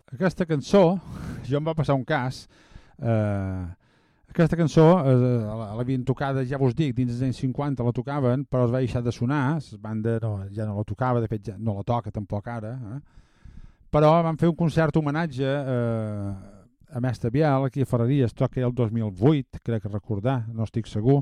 aquesta cançó, jo em va passar un cas, aquesta cançó l'havien tocada, ja vos dic, dins dels anys 50 la tocaven, però es va deixar de sonar, la banda ja no la tocava, de fet ja no la toca tampoc ara, però van fer un concert homenatge a Mestre Biel aquí a Ferreries, tot que era el 2008, crec que recordar, no estic segur,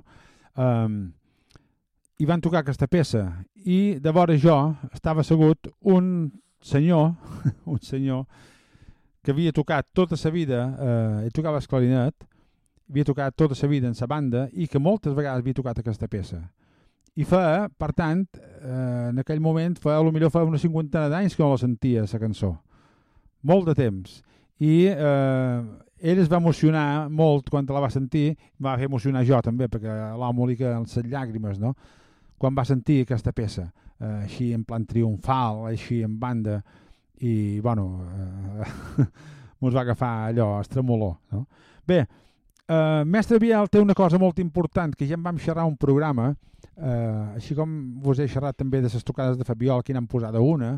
i van tocar aquesta peça, i de vora jo estava assegut un senyor, un senyor que havia tocat tota sa vida, ell tocava el clarinet, havia tocat tota sa vida en sa banda i que moltes vegades havia tocat aquesta peça. I fa, per tant, en aquell moment, potser fa una cinquantena d'anys que no la sentia, la cançó. Molt de temps. I ell es va emocionar molt quan la va sentir, va fer emocionar jo també, perquè l'home li queden les llàgrimes, no? Quan va sentir aquesta peça, així en plan triomfal, així en banda, i bueno, mos va agafar allò, estremolor, no? Bé, Mestre Biel té una cosa molt important, que ja en vam xerrar un programa, així com vos he xerrat també de les tocades de Fabiol, que n'han posada una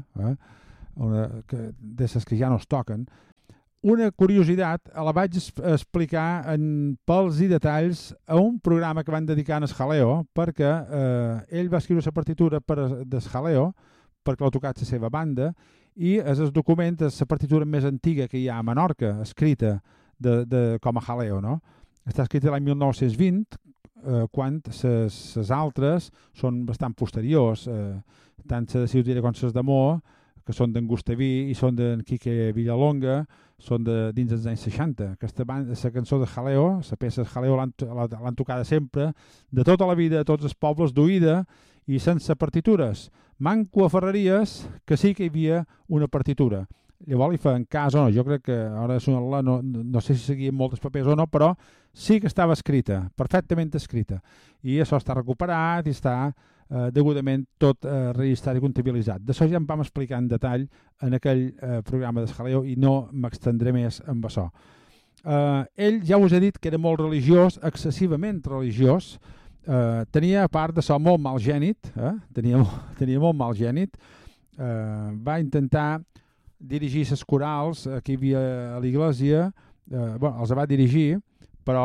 de les que ja no es toquen. Una curiositat la vaig explicar en pèls i detalls a un programa que van dedicar a Jaleo, perquè ell va escriure la partitura de Jaleo perquè l'ha tocat la seva banda, i és el document, és la partitura més antiga que hi ha a Menorca, escrita com a Jaleo, no? Està escrita l'any 1920, quan les altres són bastant posteriors, tant les de Ciutadella com les de Mo, que són d'en Gustaví i són d'en Quique Villalonga, són dins dels anys 60. Aquesta la cançó de Jaleo, la peça de Jaleo l'han tocada sempre, de tota la vida, a tots els pobles d'oïda i sense partitures. Manco a Ferreries, que sí que hi havia una partitura. Llavors li feien cas o no, jo crec que ara no sé si seguien molts papers o no, però sí que estava escrita, perfectament escrita. I això està recuperat i està degudament tot registrat i comptabilitzat. D'això ja em vam explicar en detall en aquell programa d'Esjaleo i no m'extendré més amb això. Ell ja us he dit que era molt religiós, excessivament religiós, tenia a part de ser molt malgènit, tenia molt malgènit, va intentar dirigir les corals que hi havia a l'església, els va dirigir, però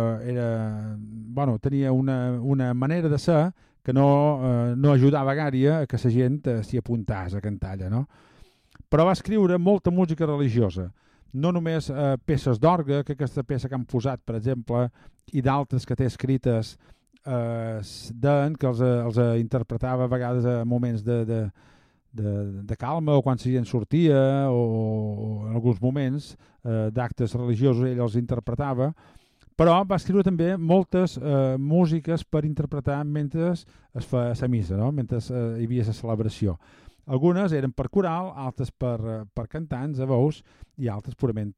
tenia una manera de ser que no ajudava gaire a que la gent s'hi apuntàs a cantar allà, no? Però va escriure molta música religiosa, no només peces d'orgue, que aquesta peça que han posat, per exemple, i d'altres que té escrites que els interpretava a vegades a moments de calma o quan la gent sortia o en alguns moments d'actes religiosos ell els interpretava, però va escriure també moltes músiques per interpretar mentre es fa la missa, no? Mentre hi havia la celebració. Algunes eren per coral, altres per cantants, a veus, i altres purament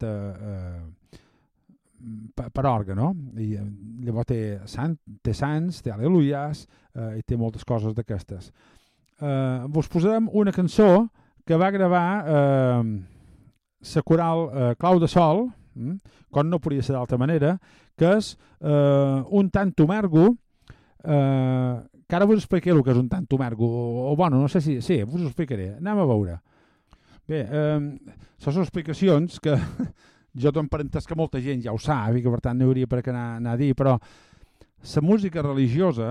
per orgue, no? I llavors té sants, té al·leluies i té moltes coses d'aquestes. Vos posarem una cançó que va gravar la coral Clau de Sol, com no podria ser d'altra manera, que és un tantum-ergo, que ara vos explicaré el que és un tantum-ergo, o bueno, no sé si... Sí, vos ho explicaré, anem a veure. Bé, són explicacions que jo dono per entès que molta gent ja ho sap i que per tant no hi hauria per què anar a dir, però la música religiosa,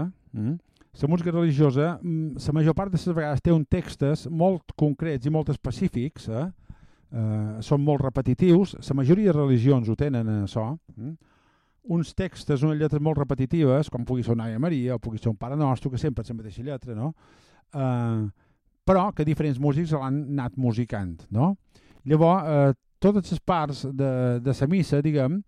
la major part de les vegades té uns textos molt concrets i molt específics, són molt repetitius, la majoria de religions ho tenen això, uns textos, unes lletres molt repetitives, com pugui ser una Ave Maria o pugui ser un Pare Nostre, que sempre és la mateixa lletra, no? Però que diferents músics l'han anat musicant, no? Llavors, totes les parts de la missa, diguem,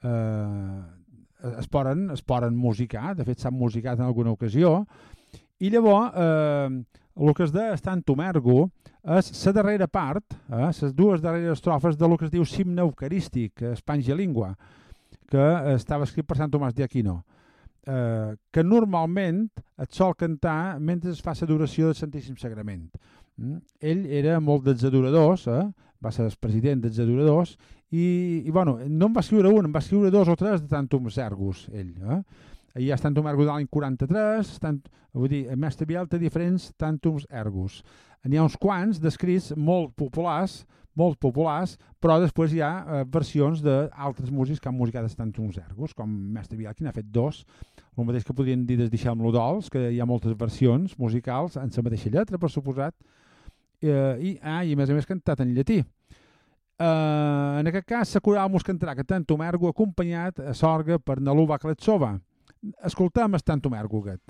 es poden musicar, de fet s'han musicat en alguna ocasió, i llavors el que es de Tantum-ergo és la darrera part, les dues darreres estrofes de lo que es diu Himne Eucarístic, Spangia Lingua, que estava escrit per Sant Tomàs d'Aquino, que normalment et sol cantar mentre es fa l'adoració del Santíssim Sagrament. Ell era molt dels adoradors, va ser el president dels adoradors, i bueno, no en va escriure un, en va escriure dos o tres de Tantums Ergus, ell. Hi ha Tantum Ergo de l'any 43, vull dir, el Mestre Biel té diferents Tantums Ergus. N'hi ha uns quants descrits molt populars, però després hi ha versions d'altres músics que han musicat tants uns ergos, com Mestre Vidal, que n'ha fet 2, el mateix que podrien dir des Deixem-lo Dols, que hi ha moltes versions musicals en la mateixa lletra, per suposat, i a més cantat en llatí. En aquest cas, la coral mos cantarà Tantum Ergo acompanyat a sorga per Naluba Kletsova. Escoltem el Tantum Ergo aquest.